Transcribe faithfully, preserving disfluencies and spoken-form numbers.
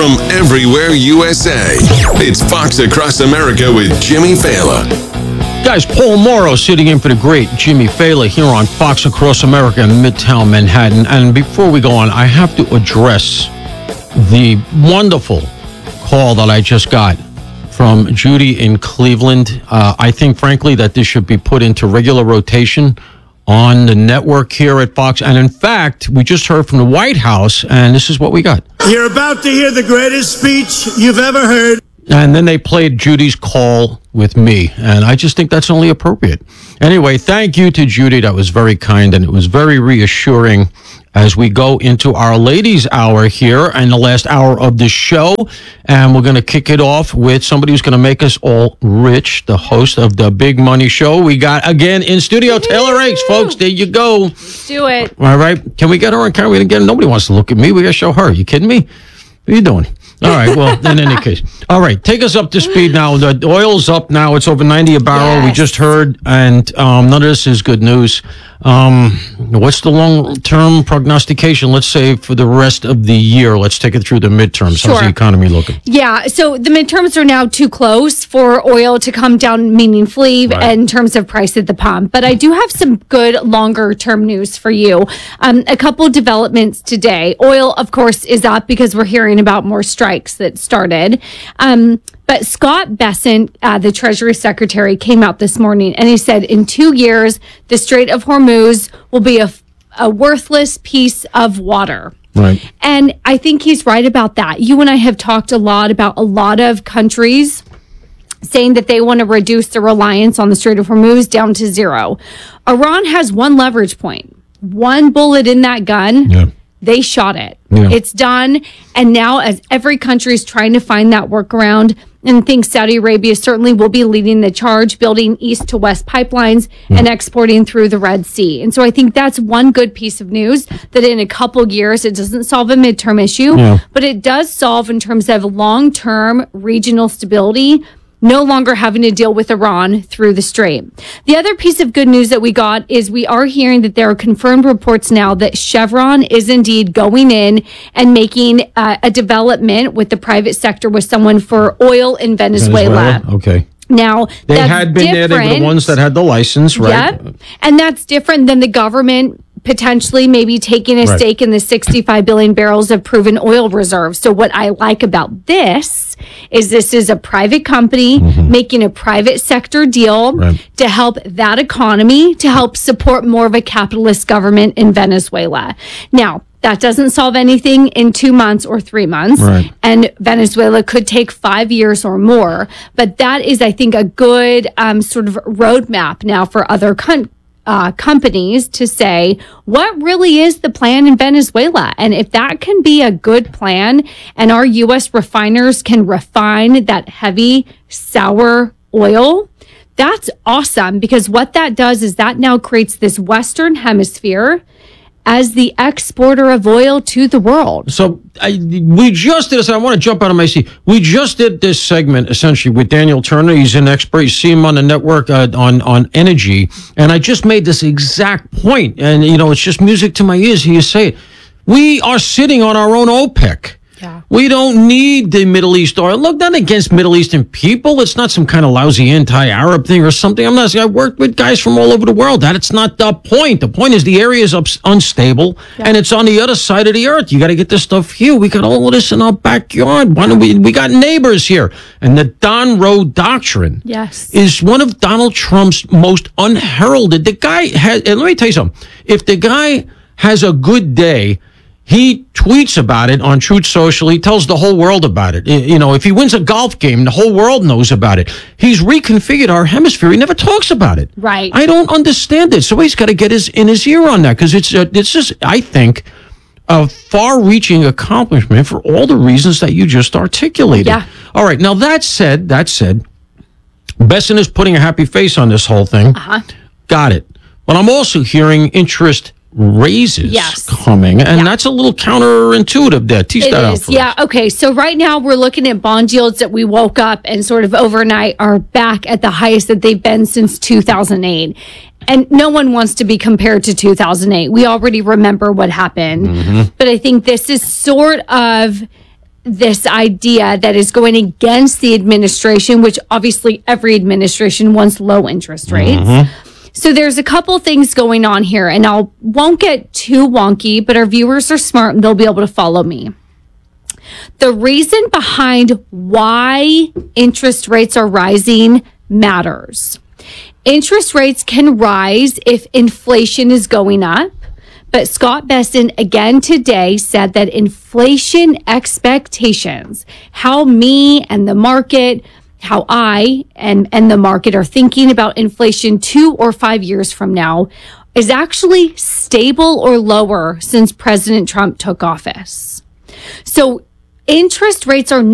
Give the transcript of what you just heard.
from everywhere U S A. It's Fox Across America with Jimmy Fallon. Guys, Paul Morrow sitting in for the great Jimmy Fallon here on Fox Across America in Midtown Manhattan. And before we go on, I have to address the wonderful call that I just got from Judy in Cleveland. Uh, I think, frankly, that this should be put into regular rotation on the network here at Fox. And in fact, we just heard from the White House, and this is what we got. You're about to hear the greatest speech you've ever heard. And then they played Judy's call with me, and I just think that's only appropriate. Anyway, thank you to Judy. That was very kind, and it was very reassuring as we go into our ladies' hour here and the last hour of the show. And we're going to kick it off with somebody who's going to make us all rich, the host of the Big Money Show. We got, again, in studio, Taylor Rakes, folks. There you go. Let's do it. All right. Can we get her on camera? We didn't get her. Nobody wants to look at me. We got to show her. You kidding me? What are you doing? All right, well, in any case. All right, take us up to speed now. The oil's up now. It's over ninety a barrel. Yes. We just heard, and um, none of this is good news. Um, what's the long-term prognostication, let's say, for the rest of the year? Let's take it through the midterms. Sure. How's the economy looking? Yeah, so the midterms are now too close for oil to come down meaningfully right. in terms of price at the pump. But I do have some good longer-term news for you. Um, a couple developments today. Oil, of course, is up because we're hearing about more strikes that started. Um, But Scott Bessent, uh, the Treasury Secretary, came out this morning and he said in two years, the Strait of Hormuz will be a, a worthless piece of water. Right. And I think he's right about that. You and I have talked a lot about a lot of countries saying that they want to reduce the reliance on the Strait of Hormuz down to zero. Iran has one leverage point, one bullet in that gun. Yeah. They shot it. Yeah. It's done. And now as every country is trying to find that workaround, and think Saudi Arabia certainly will be leading the charge, building east to west pipelines yeah. and exporting through the Red Sea. And so I think that's one good piece of news, that in a couple years, it doesn't solve a midterm issue, yeah. but it does solve in terms of long-term regional stability, no longer having to deal with Iran through the Strait. The other piece of good news that we got is we are hearing that there are confirmed reports now that Chevron is indeed going in and making uh, a development with the private sector with someone for oil in Venezuela. Venezuela? Okay. Now, they that's had been there. They were the ones that had the license, right? Yep. And that's different than the government potentially maybe taking a right. stake in the sixty-five billion barrels of proven oil reserves. So what I like about this is this is a private company mm-hmm. making a private sector deal right. to help that economy, to help support more of a capitalist government in Venezuela. Now, that doesn't solve anything in two months or three months. Right. And Venezuela could take five years or more. But that is, I think, a good um, sort of roadmap now for other countries. Uh, companies to say, what really is the plan in Venezuela? And if that can be a good plan and our U S refiners can refine that heavy, sour oil, that's awesome, because what that does is that now creates this Western Hemisphere as the exporter of oil to the world. So I, we just did this. I want to jump out of my seat. We just did this segment essentially with Daniel Turner. He's an expert. You see him on the network uh, on on energy, and I just made this exact point. And you know, it's just music to my ears. You say it. We are sitting on our own OPEC. Yeah. We don't need the Middle East oil. Look, not against Middle Eastern people. It's not some kind of lousy anti-Arab thing or something. I'm not saying I worked with guys from all over the world. That's not the point. The point is the area is up, unstable, yeah. and it's on the other side of the earth. You got to get this stuff here. We got all of this in our backyard. Why don't we? We got neighbors here. And the Don Roe doctrine yes. is one of Donald Trump's most unheralded. The guy has, and let me tell you something. If the guy has a good day, he tweets about it on Truth Social. He tells the whole world about it. You know, if he wins a golf game, the whole world knows about it. He's reconfigured our hemisphere. He never talks about it. Right. I don't understand it. So he's got to get his in his ear on that, because it's uh, it's just, I think, a far-reaching accomplishment for all the reasons that you just articulated. Yeah. All right. Now that said, that said, Bessent is putting a happy face on this whole thing. Uh-huh. Got it. But I'm also hearing interest raises yes. coming, and yeah. that's a little counterintuitive there. Tease it that is. out for yeah. us. Okay. So right now we're looking at bond yields that we woke up and sort of overnight are back at the highest that they've been since two thousand eight. And no one wants to be compared to two thousand eight. We already remember what happened. Mm-hmm. But I think this is sort of this idea that is going against the administration, which obviously every administration wants low interest rates. Mm-hmm. So there's a couple things going on here, and I won't get too wonky, but our viewers are smart and they'll be able to follow me. The reason behind why interest rates are rising matters. Interest rates can rise if inflation is going up. But Scott Bessent again today said that inflation expectations, how me and the market, how I and, and the market are thinking about inflation two or five years from now, is actually stable or lower since President Trump took office. So interest rates are